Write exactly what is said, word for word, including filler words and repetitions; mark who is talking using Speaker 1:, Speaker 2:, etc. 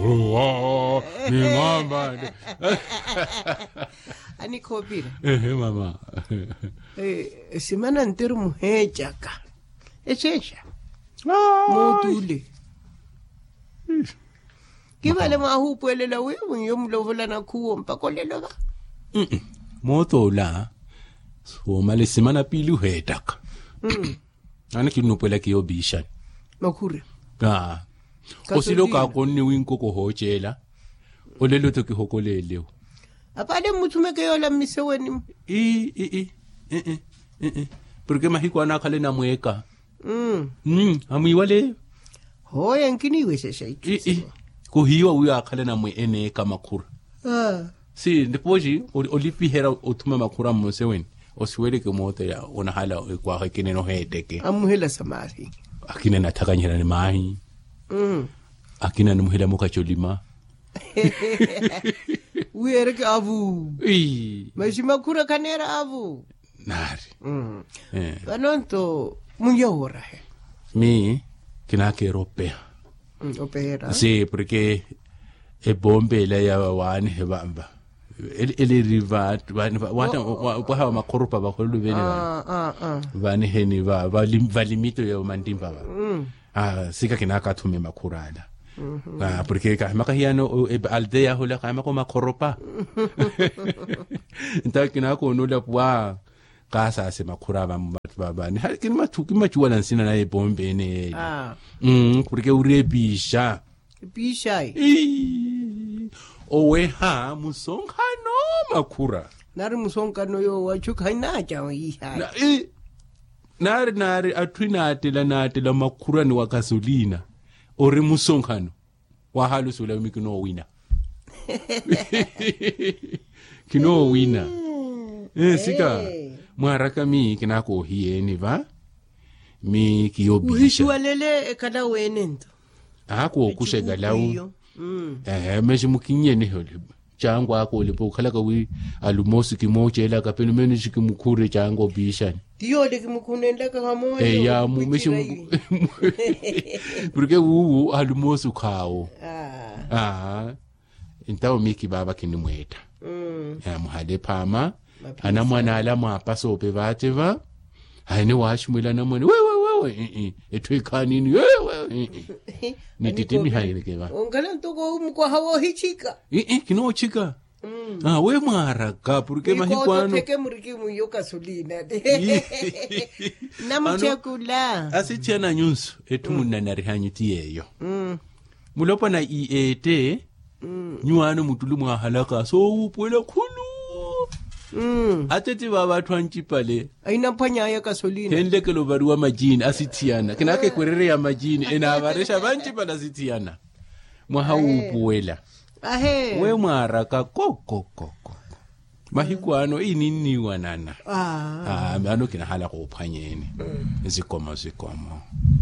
Speaker 1: Oh, ni ngamba.
Speaker 2: Ani kopira.
Speaker 1: Eh, mama.
Speaker 2: Eh, simana ntero muheja ka. Echecha.
Speaker 1: Ah.
Speaker 2: Module. Kivale mahupuelela wewe yomlovola na kuo mpakolelo ba.
Speaker 1: Mm. Moto la. So male simana pili uhetaka. Mm. Ana kinopela ke obisha.
Speaker 2: Makure.
Speaker 1: Ah. Osilo ka konni winko ko hojela. Olelo to ke hokolele.
Speaker 2: Apade mutume ke yola miseweni.
Speaker 1: I i i. Eh eh. Eh. Porque mahiko ana kale na mweka.
Speaker 2: Mm.
Speaker 1: Mm, amiwale.
Speaker 2: Hoya nkini wese shaiki.
Speaker 1: I i. Ko hiwa uya akale na mwe ene kama kura.
Speaker 2: Ah.
Speaker 1: Si depoji olipi hera utuma makura mseweni. Osiwele ke moto ya ona hala kwa hakine no hedeke.
Speaker 2: Amuhela samari.
Speaker 1: Akine nataka nyera ni mahi.
Speaker 2: Mm.
Speaker 1: Akina ni muhela muka cholima.
Speaker 2: Uereke avu.
Speaker 1: Ii.
Speaker 2: Mashi makura kanera avu.
Speaker 1: Nari.
Speaker 2: Mm.
Speaker 1: Eh.
Speaker 2: Kanonto muyahora he.
Speaker 1: Mi kina ke europea.
Speaker 2: Mm, opera.
Speaker 1: Sí, porque e bombe la ya wani he bamba. El el riva wata wa ha makorupa ba kholu bene ba.
Speaker 2: Ah ah ah.
Speaker 1: Vani heni va va limito ya mandimba ba.
Speaker 2: Mm.
Speaker 1: Ah sika kina ka thume makurala. Ah porque ka makahiano aldea hola ka mako makoropa. Nta kina ko no la wa ka sa se makura ba ba ba ni kin mathuki machuwa nsina na e bombe ne.
Speaker 2: Ah.
Speaker 1: Mm porque urebisha.
Speaker 2: Bishai.
Speaker 1: Owe ha musongano makura.
Speaker 2: Nari musongano yo wachuka haina jawo iha.
Speaker 1: Na e nari nari atwina atela na atela makura ni wakasolina. Ore musongano. Wa halu sula mikino wina. Kino wina. Eh sika. Mwaraka mi kinako hieni va. Mi kiyobisha.
Speaker 2: Uhishualele kada wenento.
Speaker 1: Ako kushega lawo.
Speaker 2: Mm.
Speaker 1: Eh meje mukinye ne hole. Chango ako lipo khala ka wi alumosi kimochela ka pelo meni shikimukure chango bisha.
Speaker 2: Tiyo de kimukunenda ka hamoyo.
Speaker 1: Eh ya mu meje porque u alumosi kawo.
Speaker 2: Ah.
Speaker 1: Ah. Intawo miki baba kinimweta.
Speaker 2: Mm.
Speaker 1: Ya muhale pama. Ana mwana ala mapaso pe bateva. Haine washimula na mwana. Wewe wewe etwekani ni wewe. Ni titimi haine keba.
Speaker 2: Ongala ntoko umko hawo hichika.
Speaker 1: Eh eh kino chika. Mm. Ah we mara ka porque mahikwano.
Speaker 2: Ko teke muriki mu yoka solina. Namuchekula.
Speaker 1: Asichana nyunsu etumuna na rihanyiti yeyo.
Speaker 2: Mm.
Speaker 1: Mulopa na I E T. Mm. Nyuano mutulu mwa halaka so upwela khulu.
Speaker 2: Mm.
Speaker 1: Atete baba twanchipale.
Speaker 2: Aina panya ya gasolina.
Speaker 1: Hendeke lo barua majini asitiana. Kinake kwerere ya majini ena abaresha banchipala asitiana. Mwa upwela.
Speaker 2: Ahe.
Speaker 1: We mara ka koko koko. Mahikwano inini wanana.
Speaker 2: Ah.
Speaker 1: Ah, ano kinahala ko phanyeni. Zikomo zikomo.